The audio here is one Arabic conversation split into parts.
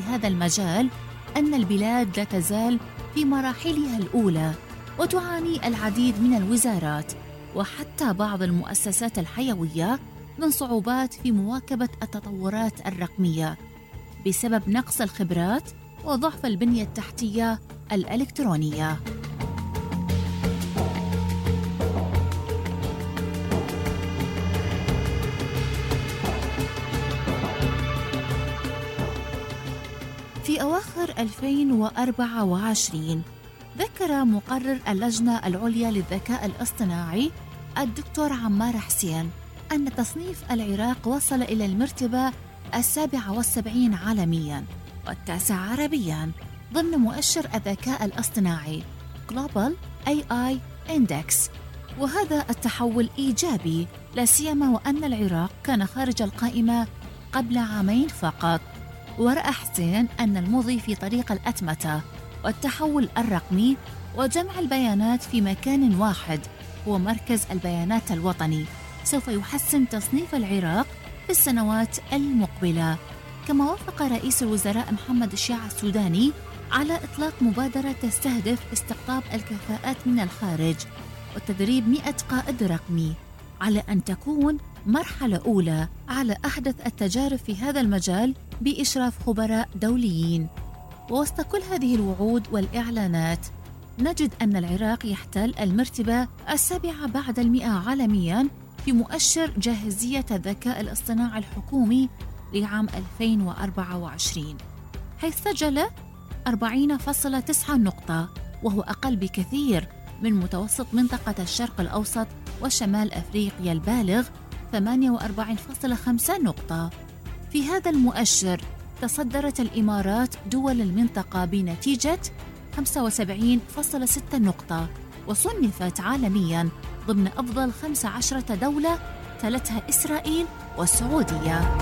هذا المجال أن البلاد لا تزال في مراحلها الأولى، وتعاني العديد من الوزارات وحتى بعض المؤسسات الحيوية من صعوبات في مواكبة التطورات الرقمية بسبب نقص الخبرات وضعف البنية التحتية الإلكترونية. في أواخر 2024 ذكر مقرر اللجنة العليا للذكاء الاصطناعي الدكتور عمار حسين أن تصنيف العراق وصل إلى المرتبة 77 عالمياً و9 عربياً ضمن مؤشر الذكاء الاصطناعي Global AI Index، وهذا التحول إيجابي لا سيما وأن العراق كان خارج القائمة قبل عامين فقط. ورأى حسين أن المضي في طريق الأتمتة والتحول الرقمي وجمع البيانات في مكان واحد هو مركز البيانات الوطني سوف يحسن تصنيف العراق في السنوات المقبلة. كما وافق رئيس الوزراء محمد الشيع السوداني على إطلاق مبادرة تستهدف استقطاب الكفاءات من الخارج وتدريب 100 قائد رقمي على أن تكون مرحلة أولى على أحدث التجارب في هذا المجال بإشراف خبراء دوليين. ووسط كل هذه الوعود والإعلانات نجد أن العراق يحتل المرتبة 7 بعد 100 عالمياً في مؤشر جاهزية الذكاء الاصطناعي الحكومي لعام 2024، حيث سجل 40.9 نقطة، وهو أقل بكثير من متوسط منطقة الشرق الأوسط وشمال أفريقيا البالغ 48.5 نقطة. في هذا المؤشر تصدرت الإمارات دول المنطقة بنتيجة 75.6 نقطة، وصنفت عالمياً ضمن أفضل 15 دولة تلتها إسرائيل والسعودية.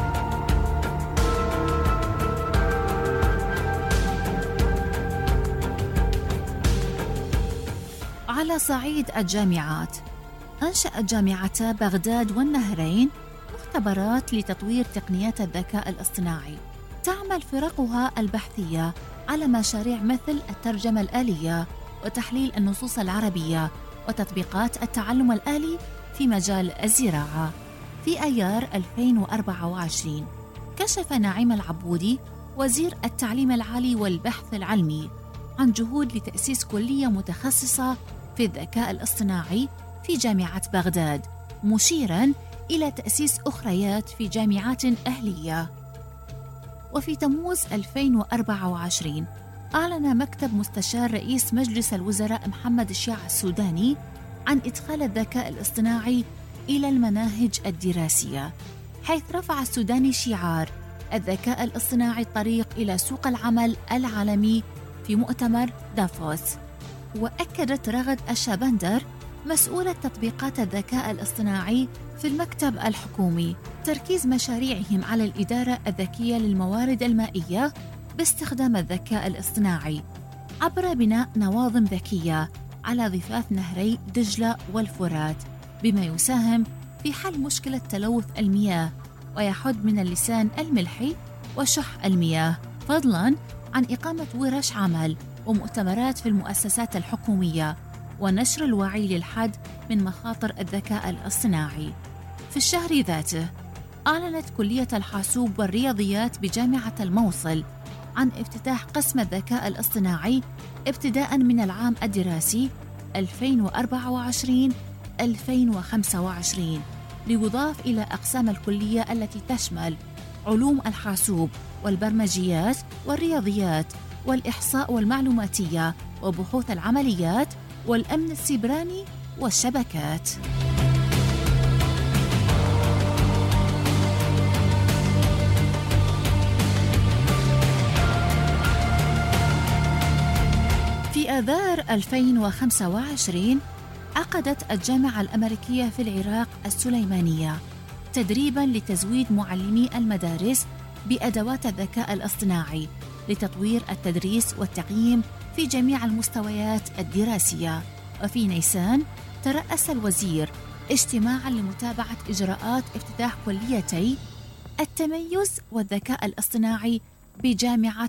على صعيد الجامعات، أنشأت جامعتا بغداد والنهرين مختبرات لتطوير تقنيات الذكاء الاصطناعي. تعمل فرقها البحثية على مشاريع مثل الترجمة الآلية وتحليل النصوص العربية وتطبيقات التعلم الآلي في مجال الزراعة. في أيار 2024 كشف نعيم العبودي وزير التعليم العالي والبحث العلمي عن جهود لتأسيس كلية متخصصة في الذكاء الاصطناعي في جامعة بغداد، مشيراً إلى تأسيس أخريات في جامعات أهلية. وفي تموز 2024 أعلن مكتب مستشار رئيس مجلس الوزراء محمد الشيع السوداني عن إدخال الذكاء الاصطناعي إلى المناهج الدراسية، حيث رفع السوداني شعار الذكاء الاصطناعي الطريق إلى سوق العمل العالمي في مؤتمر دافوس. وأكدت رغد الشابندر مسؤولة تطبيقات الذكاء الاصطناعي في المكتب الحكومي تركيز مشاريعهم على الإدارة الذكية للموارد المائية باستخدام الذكاء الاصطناعي عبر بناء نواظم ذكية على ضفاف نهري دجلة والفرات، بما يساهم في حل مشكلة تلوث المياه ويحد من اللسان الملحي وشح المياه، فضلاً عن إقامة ورش عمل ومؤتمرات في المؤسسات الحكومية ونشر الوعي للحد من مخاطر الذكاء الاصطناعي. في الشهر ذاته أعلنت كلية الحاسوب والرياضيات بجامعة الموصل عن افتتاح قسم الذكاء الاصطناعي ابتداء من العام الدراسي 2024-2025 ليضاف إلى أقسام الكلية التي تشمل علوم الحاسوب والبرمجيات والرياضيات والإحصاء والمعلوماتية وبحوث العمليات والأمن السيبراني والشبكات. في آذار 2025 عقدت الجامعة الأمريكية في العراق السليمانية تدريباً لتزويد معلمي المدارس بأدوات الذكاء الاصطناعي لتطوير التدريس والتقييم في جميع المستويات الدراسية. وفي نيسان ترأس الوزير اجتماعاً لمتابعة إجراءات افتتاح كليتي التميز والذكاء الاصطناعي بجامعة